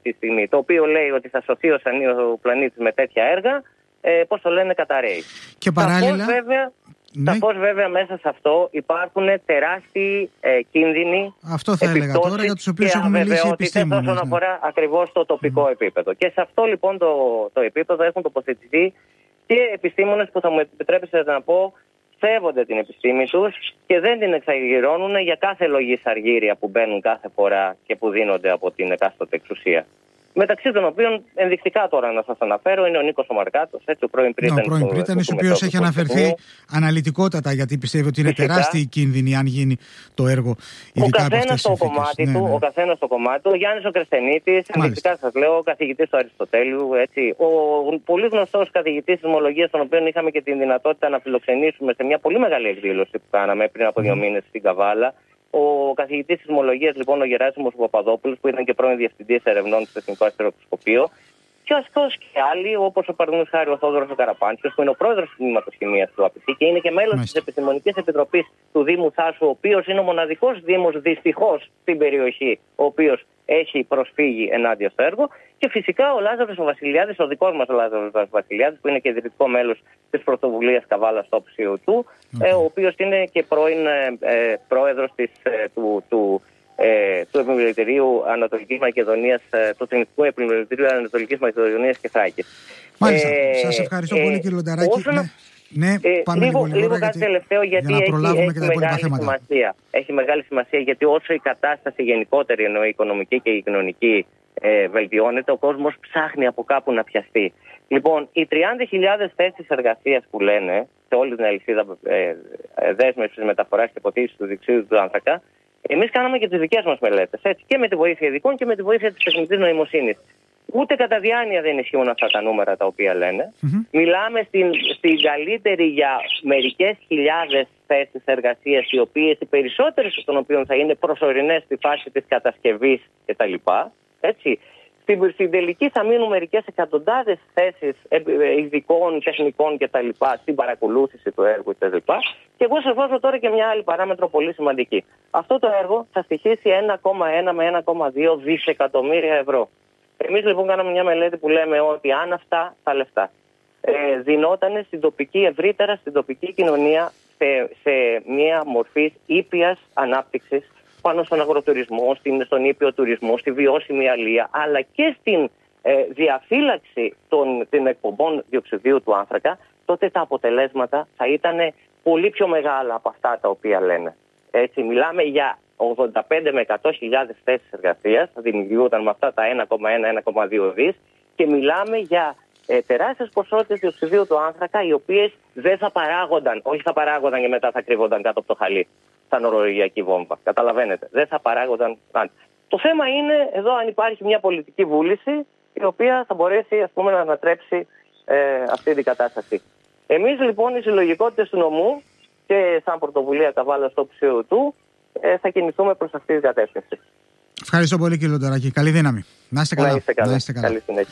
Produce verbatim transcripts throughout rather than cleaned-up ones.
αυτή τη στιγμή, το οποίο λέει ότι θα σωθεί ο πλανήτης με τέτοια έργα, ε, πώς το λένε, καταραίει. Και παράλληλα... Σαφώς βέβαια, ναι. σαφώς, βέβαια μέσα σε αυτό υπάρχουν τεράστιοι ε, κίνδυνοι. Αυτό θα έλεγα τώρα, για τους οποίους έχουν μιλήσει οι επιστήμονες. Όσον αφορά ναι. ακριβώς το τοπικό mm. επίπεδο. Και σε αυτό λοιπόν το, το επίπεδο έχουν τοποθετηθεί και επιστήμονες που θα μου επιτρέψετε να πω σέβονται την επιστήμη τους και δεν την εξαγγυρώνουν για κάθε λογής αργύρια που μπαίνουν κάθε φορά και που δίνονται από την εκάστοτε εξουσία. Μεταξύ των οποίων ενδεικτικά τώρα να σας αναφέρω είναι ο Νίκος ο Μαρκάτος, έτσι, ο πρώην πρίτανης, ο οποίος έχει αναφερθεί αναλυτικότατα, γιατί πιστεύει ότι είναι τεράστιοι οι κίνδυνοι αν γίνει το έργο, ειδικά από αυτές τις συνθήκες. Ναι, ναι. Ο καθένας στο κομμάτι του, ο Γιάννης ο Κρεσθενίτης, ενδεικτικά σας λέω, ο καθηγητής του Αριστοτέλειου, έτσι, ο πολύ γνωστός καθηγητής σεισμολογίας, τον οποίο είχαμε και την δυνατότητα να φιλοξενήσουμε σε μια πολύ μεγάλη εκδήλωση που κάναμε πριν από δύο mm. μήνες στην Καβάλα. Ο καθηγητής σεισμολογίας, λοιπόν, ο Γεράσιμος Παπαδόπουλος, που ήταν και πρώην διευθυντής ερευνών στο Εθνικό Αστεροσκοπείο, και ασκός και άλλοι, όπως ο παραδείγματος χάρη ο Θόδωρος ο Καραπάντσιος, που είναι ο πρόεδρος του Τμήματος Χημείας του ΑΠΤ και είναι και μέλος της Επιστημονικής Επιτροπής του Δήμου Θάσου, ο οποίος είναι ο μοναδικός δήμος δυστυχώς στην περιοχή, ο οποίος έχει προσφύγει ενάντια στο έργο. Και φυσικά ο Λάζαρος ο Βασιλιάδης, ο δικός μας ο Λάζαρος ο Βασιλιάδης, που είναι και ιδρυτικό μέλος της πρωτοβουλίας Καβάλα Όψιου του, okay. ε, ο οποίος είναι και πρώην ε, πρόεδρος της, ε, του. του Ε, του Επιμελητηρίου Ανατολικής Μακεδονίας, ε, του Εθνικού Επιμελητηρίου Ανατολικής Μακεδονίας και Θράκης. Μάλιστα. Ε, Σας ευχαριστώ ε, πολύ, κύριε Λονταράκη. Όσο, ναι, ναι, ε, πάμε λίγο, λίγο, λίγο κάτι γιατί, τελευταίο, γιατί για να έχει, έχει, και τα μεγάλη σημασία. έχει μεγάλη σημασία, γιατί όσο η κατάσταση γενικότερη, ενώ η οικονομική και η κοινωνική, ε, βελτιώνεται, ο κόσμος ψάχνει από κάπου να πιαστεί. Λοιπόν, οι τριάντα χιλιάδες θέσεις εργασίας που λένε σε όλη την αλυσίδα ε, ε, δέσμευσης, μεταφοράς και ποτίσης του διοξείδου του άνθρακα, εμείς κάναμε και τις δικές μας μελέτες, έτσι, και με τη βοήθεια ειδικών και με τη βοήθεια της τεχνητής νοημοσύνης. Ούτε κατά διάνοια δεν ισχύουν αυτά τα νούμερα τα οποία λένε. Mm-hmm. Μιλάμε στην, στην καλύτερη για μερικές χιλιάδες θέσεις εργασίας, οι οποίες οι περισσότερες των οποίων θα είναι προσωρινές στη φάση της κατασκευής κτλ. Έτσι. Στην, στην τελική θα μείνουν μερικές εκατοντάδες θέσεις ειδικών, τεχνικών κτλ. Στην παρακολούθηση του έργου κτλ. Και εγώ σας βάζω τώρα και μια άλλη παράμετρο πολύ σημαντική. Αυτό το έργο θα στοιχήσει ένα κόμμα ένα με ένα κόμμα δύο δισεκατομμύρια ευρώ. Εμείς λοιπόν κάναμε μια μελέτη που λέμε ότι αν αυτά τα λεφτά ε, δινόταν στην τοπική, ευρύτερα στην τοπική κοινωνία, σε, σε μια μορφή ήπιας ανάπτυξης, πάνω στον αγροτουρισμό, στον ήπιο τουρισμό, στη βιώσιμη αλεία, αλλά και στην ε, διαφύλαξη των, των εκπομπών διοξιδίου του άνθρακα, τότε τα αποτελέσματα θα ήταν πολύ πιο μεγάλα από αυτά τα οποία λένε. Έτσι, μιλάμε για ογδόντα πέντε με εκατό χιλιάδες θέσεις εργασίας, θα δημιουργούνταν με αυτά τα ένα κόμμα ένα με ένα κόμμα δύο δις, και μιλάμε για ε, τεράστιες ποσότητες διοξιδίου του άνθρακα, οι οποίες δεν θα παράγονταν, όχι θα παράγονταν και μετά θα κρύβονταν κάτω από το χαλί, σαν ορολογιακή βόμβα. Καταλαβαίνετε, δεν θα παράγονταν. Το θέμα είναι εδώ αν υπάρχει μια πολιτική βούληση, η οποία θα μπορέσει, ας πούμε, να ανατρέψει ε, αυτή την κατάσταση. Εμείς λοιπόν οι συλλογικότητες του νομού και σαν πρωτοβουλία Καβάλα Όψιου του ε, θα κινηθούμε προς αυτή την κατεύθυνση. Ευχαριστώ πολύ, κύριε Λονταράκη. Καλή δύναμη. Να είστε καλά. Να είστε καλά. Να είστε καλά. Καλή συνέχεια.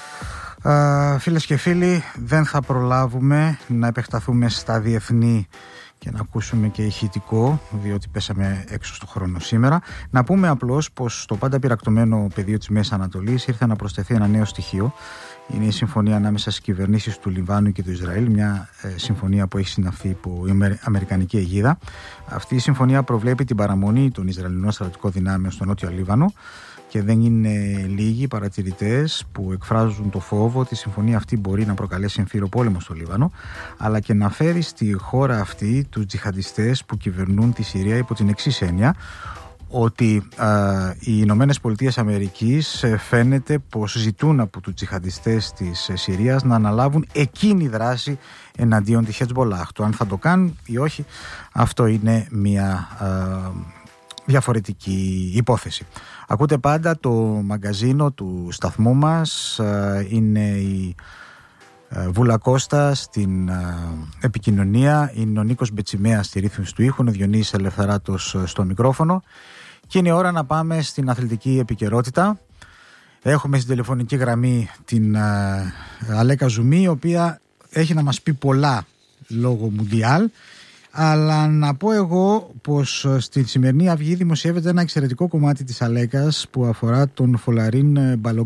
Uh, φίλες και φίλοι, δεν θα προλάβουμε να επεκταθούμε στα διεθνή και να ακούσουμε και ηχητικό, διότι πέσαμε έξω στο χρόνο σήμερα. Να πούμε απλώς πως στο πάντα πυρακτωμένο πεδίο της Μέσης Ανατολής ήρθε να προσθεθεί ένα νέο στοιχείο. Είναι η συμφωνία ανάμεσα στις κυβερνήσεις του Λιβάνου και του Ισραήλ, μια ε, συμφωνία που έχει συναυθεί υπό η αμερικανική αιγίδα. Αυτή η συμφωνία προβλέπει την παραμονή των Ισραηλινών στρατιωτικών δυνάμεων στο νότιο Λίβανο, και δεν είναι λίγοι παρατηρητές που εκφράζουν το φόβο ότι η συμφωνία αυτή μπορεί να προκαλέσει εμφύλιο πόλεμο στο Λίβανο, αλλά και να φέρει στη χώρα αυτή τους τζιχαντιστές που κυβερνούν τη Συρία υπό την εξής έννοια, ότι α, οι Ηνωμένες Πολιτείες Αμερικής φαίνεται πως ζητούν από τους τζιχαντιστές της Συρίας να αναλάβουν εκείνη δράση εναντίον της Χετζμπολάχ. Το αν θα το κάνουν ή όχι, αυτό είναι μια α, διαφορετική υπόθεση. Ακούτε πάντα το μαγκαζίνο του σταθμού μας, είναι η Βούλα Κώστα στην επικοινωνία, είναι ο Νίκος Μπετσιμέας στη ρύθμιση του ήχου, ο Διονύσης Ελευθεράτος στο μικρόφωνο, και είναι ώρα να πάμε στην αθλητική επικαιρότητα. Έχουμε στην τηλεφωνική γραμμή την Αλέκα Ζουμί, η οποία έχει να μας πει πολλά λόγω Μουντιάλ. Αλλά να πω εγώ πως στην σημερινή Αυγή δημοσιεύεται ένα εξαιρετικό κομμάτι της Αλέκας που αφορά τον Φολαρίν Μπαλογκ.